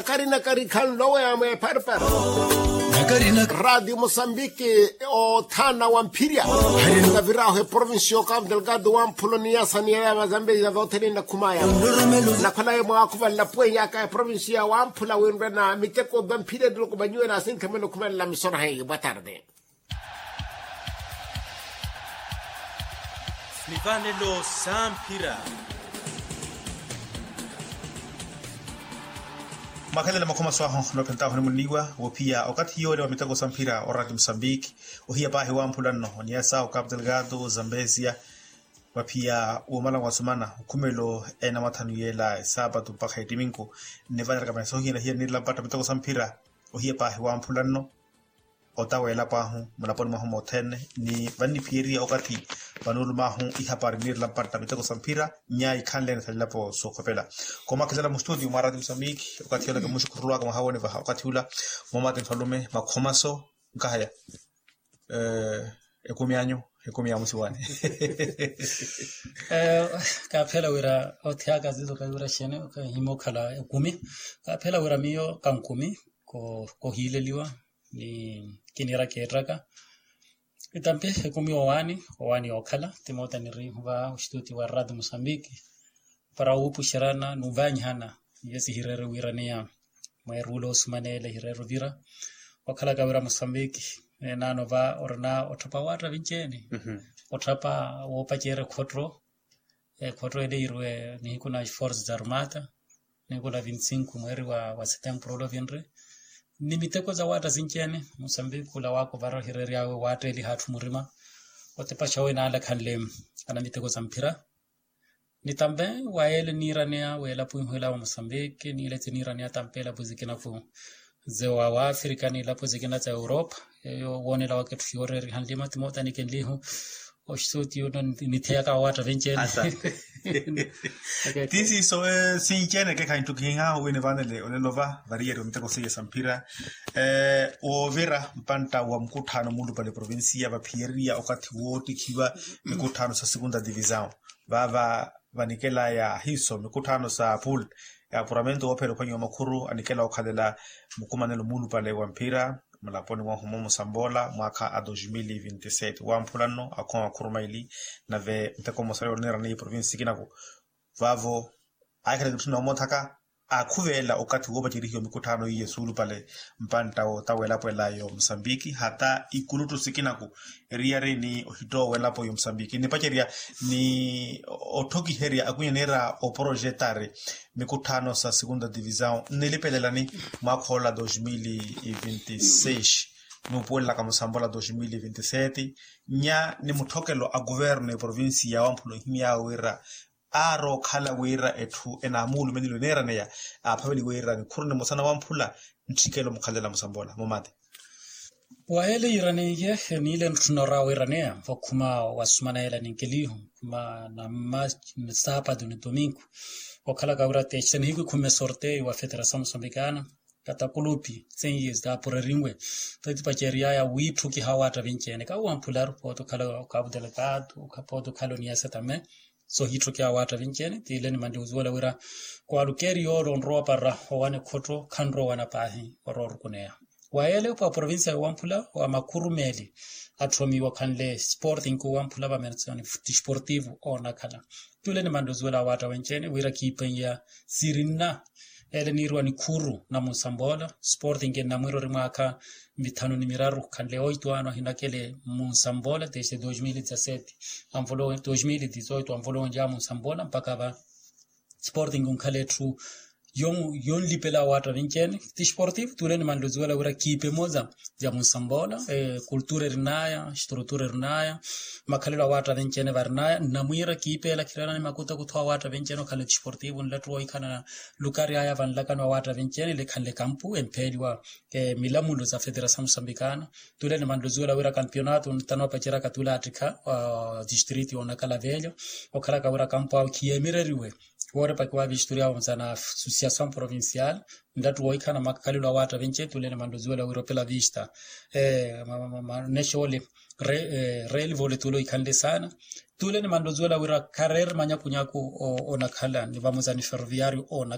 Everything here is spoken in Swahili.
Nakarina karikan lowe ame parpar. Nakarina Radio Mozambique o Tana Wampiria. Harina viraho provincia Cabo Delgado Wampolonia Saniera Mazambe ya voteri na Kumaya. Na kana mwa kuva la puenya ka provincia Wampula wenna miteko Vampire de Lokubanyo na sin kameno kuma la misona hai batarde. Slivanelo Sampira. Makala makoma swaho no penta ho muniwa wo pia wakati yole wa mitago Sampira o Radio Mozambique o hia bahi wa mpulano ni asa o Cabo Delgado Zambezia wa pia o mala wa sumana kumelo ena matanu yela sabato pakha diminko ne vara ka maso hina hia ni la pata mitago Sampira o hia bahi wa mpulano o tawela pahu malapon mahu motene ni vani pieri wakati vanulu mahu ihapari ni la pata mitago Sampira nyai kanlen thalapo sokopela koma kazala mu studio ma Radio Mozambique wakati yola mushukuru kwa hawone va wakati ula momate falume makhomaso ngahaya ekumianyo musiwane ka phela wira o thyaga zizo ka wira shene ka himokhala ekumi ka phela wira miyo kankumi ko hileliwa ni kinira ketraka itampe ekumi owani okhala timota ni riva ushtuti wa Radio Mozambique para upu shirana nuvanyi hana yesi hirere wirania mairulo sumanele hirero vira okhala ka wira Mozambique nano va orna otrapa watra vincheni otrapa wopachere khotro ede irwe ni kuna force armata ni kuna 25 mwezi wa September lo vinre ni miteko za wata zincheni Mozambique kula wako varo hireri yawe wata ili hatu murima otepa shawe na ala kanlem ana miteko za mpira ni tambe waele nirania wela puimhela wa Mozambique ni ile nirania tampela buzikina fu zewa wa Afrika ni lapo zikina za Europe yo wone la waketu fioreri handima timota ni kenlihu oshtuti yo ni teka wata vincheni Tisi so sinchene ke kaintu kinga wene vanele onelova variere miteko se Sampira o vera mpanta wa mkutano mundu pale provincia va Pieria wakati wote kiwa mkutano sa segunda divisão vava vanikela ya hiso mkutano sa pool ya puramento opero kwenye makuru anikela okadela mkumanelo mundu pale wa mpira malaponi wa humo Sambola mwaka a 2027 wa mpulano akoma kurumaili na ve mteko mosalo nera ni province kinako vavo aikale kutuna motaka akuvela okati woba chirihiyo mikutano yesulu pale mpanta o tawela pela yo Mozambique hata ikulutu sikinako riare ni ohito wela po yo Mozambique ni pacheria ni otoki heria akunyenera o projetare mikutano sa segunda divisão nilipelela ni makhola 2026 no puela kama Sambola 2027 nya ni mutokelo a governe province ya Wampulo himya wera aro khala wera etu enamulu menilo nera neya aphabeli wera ni khurune mosana Wampula ntikelo mukhalela Musambola momate waele iraniye nile ntunora weranea vokuma wasumanaela ninkelihu kuma na sábado no domingo okhala kaura techen hiku kume sorteio wa Federação Moçambicana kata kulupi 10 years da poreringwe tati pacheria ya witu ki hawata vinchene ka Wampula poto khala Cabo Delgado ka poto kalonia setame so hitro kia wata vinchene tile ni mandi uzuela wira kwa lukeri yoro nroa para wane kotro kanro wana pahi oror kunea waele pa provincia ya Wampula wa makuru meli atromi wa kanle sporting ku Wampula ba menzioni sportivo ona kala tule ni mandi uzuela wata vinchene wira kipenya sirina ele nirwa ni kuru na Musambola sporting na mwiro rimaka mitano ni miraru kanle 8 ano hinakele Musambola desde 2017 amvolo 2018 amvolo nja Musambola mpaka ba sporting unkale tru yon lipela wata vinchene ti sportivo tule ni mandozuela wira kipe moza ya Musambola kultura rinaya struktura rinaya makalelo wata vinchene varnaya na mwira kipe la kirana ni makuta kutwa wata vinchene kale sportivo nlatro ikana lukari aya van lakano wata vinchene le kanle kampu empeliwa milamulo za Federação Moçambicana tule ni mandozuela wira campeonato ntano pachera katula atika distrito ona kala velho okala ka wira kampu au kiemireriwe wore pakwa visturia mzana associação provincial ndatu oikana makalilo wata vinche tule ni mandozuela wira pela vista neshole reli vole tulo ikande sana tule ni mandozuela wira karer manyakunyaku ona kala ni vamuzani ferroviario ona